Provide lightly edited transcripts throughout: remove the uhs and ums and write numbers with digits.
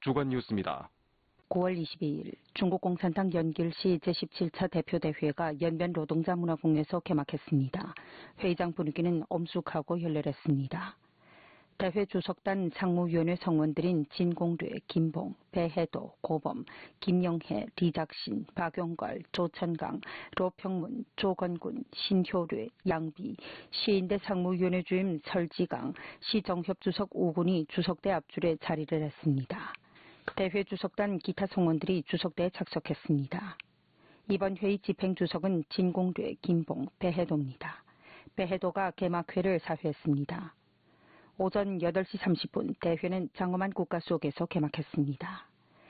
주간 뉴스입니다. 9월 22일 중국 공산당 연길시 제17차 대표대회가 연변 노동자문화공원에서 개막했습니다. 회의장 분위기는 엄숙하고 열렬했습니다. 대회 주석단 상무위원회 성원들인 진공뢰, 김봉, 배해도, 고범, 김영혜, 리작신, 박용걸, 조천강, 로평문, 조건군, 신효뢰, 양비, 시인대 상무위원회 주임 설지강, 시정협주석 5군이 주석대 앞줄에 자리를 했습니다. 대회 주석단 기타 성원들이 주석대에 착석했습니다. 이번 회의 집행주석은 진공뢰, 김봉, 배해도입니다. 배해도가 개막회를 사회했습니다. 오전 8시 30분 대회는 장엄한 국가 속에서 개막했습니다.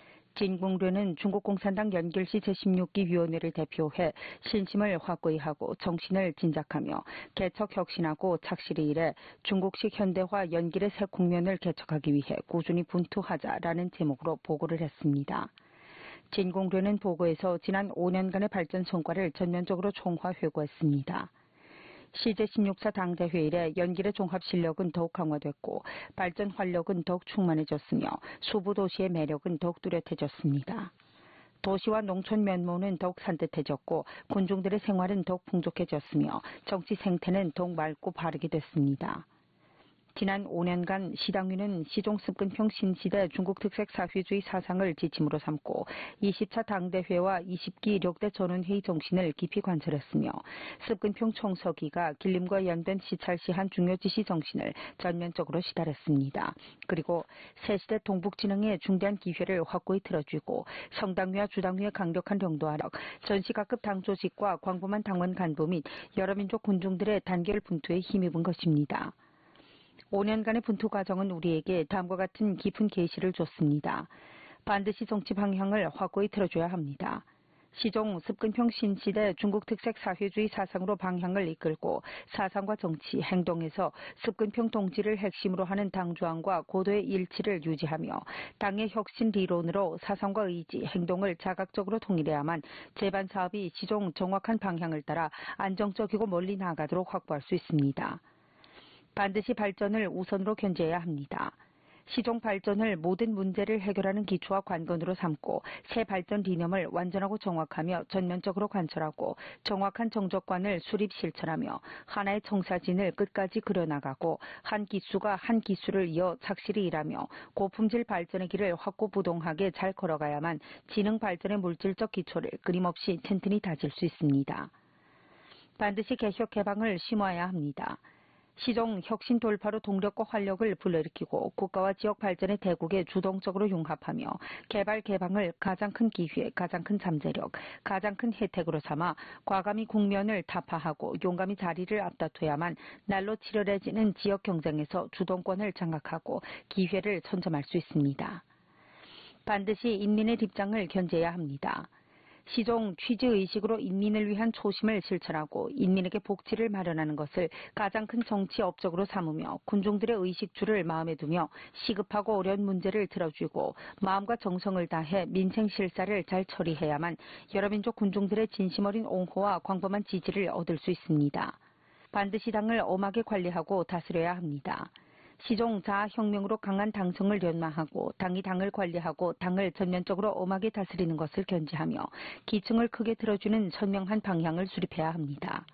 진공뢰는 중국 공산당 연길시 제16기 위원회를 대표해 신심을 확고히 하고 정신을 진작하며 개척 혁신하고 착실히 일해 중국식 현대화 연길의 새 국면을 개척하기 위해 꾸준히 분투하자라는 제목으로 보고를 했습니다. 진공뢰는 보고에서 지난 5년간의 발전 성과를 전면적으로 총화 회고했습니다. 시 제16차 당대회 이래 연길의 종합 실력은 더욱 강화됐고 발전 활력은 더욱 충만해졌으며 수부 도시의 매력은 더욱 뚜렷해졌습니다. 도시와 농촌 면모는 더욱 산뜻해졌고 군중들의 생활은 더욱 풍족해졌으며 정치 생태는 더욱 맑고 바르게 됐습니다. 지난 5년간 시당위는 시종 습근평 신시대 중국 특색 사회주의 사상을 지침으로 삼고 20차 당대회와 20기 력대 전원회의 정신을 깊이 관철했으며 습근평 총서기가 길림과 연변 시찰시한 중요 지시 정신을 전면적으로 시달했습니다. 그리고 새시대 동북진흥의 중대한 기회를 확고히 틀어주고 성당위와 주당위의 강력한領導하력, 전시각급 당 조직과 광범한 당원 간부 및 여러 민족 군중들의 단결 분투에 힘입은 것입니다. 5년간의 분투 과정은 우리에게 다음과 같은 깊은 계시를 줬습니다. 반드시 정치 방향을 확고히 틀어줘야 합니다. 시종 습근평 신시대 중국 특색 사회주의 사상으로 방향을 이끌고 사상과 정치, 행동에서 습근평 동지를 핵심으로 하는 당주항과 고도의 일치를 유지하며 당의 혁신 리론으로 사상과 의지, 행동을 자각적으로 통일해야만 제반 사업이 시종 정확한 방향을 따라 안정적이고 멀리 나아가도록 확보할 수 있습니다. 반드시 발전을 우선으로 견제해야 합니다. 시종 발전을 모든 문제를 해결하는 기초와 관건으로 삼고 새 발전 리념을 완전하고 정확하며 전면적으로 관철하고 정확한 정적관을 수립 실천하며 하나의 청사진을 끝까지 그려나가고 한 기수가 한 기수를 이어 착실히 일하며 고품질 발전의 길을 확고부동하게 잘 걸어가야만 지능 발전의 물질적 기초를 끊임없이 튼튼히 다질 수 있습니다. 반드시 개혁 개방을 심화해야 합니다. 시종 혁신 돌파로 동력과 활력을 불러일으키고 국가와 지역 발전의 대국에 주동적으로 융합하며 개발 개방을 가장 큰 기회, 가장 큰 잠재력, 가장 큰 혜택으로 삼아 과감히 국면을 타파하고 용감히 자리를 앞다퉈야만 날로 치열해지는 지역 경쟁에서 주동권을 장악하고 기회를 선점할 수 있습니다. 반드시 인민의 입장을 견제해야 합니다. 시종 취지의식으로 인민을 위한 초심을 실천하고 인민에게 복지를 마련하는 것을 가장 큰 정치 업적으로 삼으며 군중들의 의식주를 마음에 두며 시급하고 어려운 문제를 들어주고 마음과 정성을 다해 민생 실사를 잘 처리해야만 여러 민족 군중들의 진심 어린 옹호와 광범한 지지를 얻을 수 있습니다. 반드시 당을 엄하게 관리하고 다스려야 합니다. 시종 자아혁명으로 강한 당성을 연마하고 당이 당을 관리하고 당을 전면적으로 엄하게 다스리는 것을 견지하며 기층을 크게 들어주는 선명한 방향을 수립해야 합니다.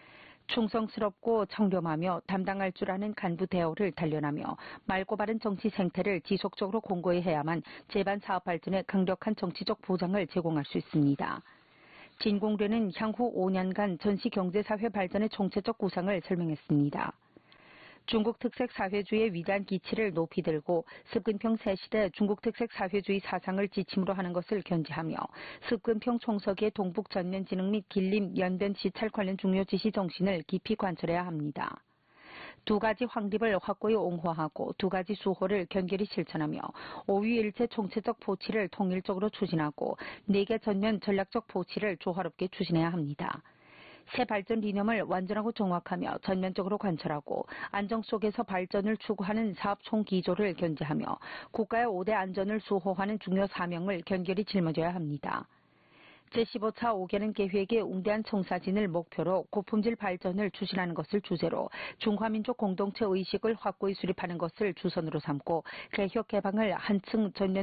충성스럽고 청렴하며 담당할 줄 아는 간부 대우를 단련하며 맑고 바른 정치 생태를 지속적으로 공고히 해야만 제반 사업 발전에 강력한 정치적 보장을 제공할 수 있습니다. 진공뢰는 향후 5년간 전시 경제사회 발전의 총체적 구상을 설명했습니다. 중국 특색 사회주의의 위대한 기치를 높이 들고 습근평 새시대 중국 특색 사회주의 사상을 지침으로 하는 것을 견지하며 습근평 총서기의 동북 전면 진흥 및 길림, 연변 시찰 관련 중요 지시 정신을 깊이 관철해야 합니다. 두 가지 확립을 확고히 옹호하고 두 가지 수호를 견결히 실천하며 오위일체 총체적 포치를 통일적으로 추진하고 네 개 전면 전략적 포치를 조화롭게 추진해야 합니다. 새 발전 리념을 완전하고 정확하며 전면적으로 관철하고 안정 속에서 발전을 추구하는 사업 총기조를 견제하며 국가의 5대 안전을 수호하는 중요 사명을 견결히 짊어져야 합니다. 제15차 5개년 계획의 웅대한 청사진을 목표로 고품질 발전을 추진하는 것을 주제로 중화민족 공동체 의식을 확고히 수립하는 것을 주선으로 삼고 개혁 개방을 한층 전면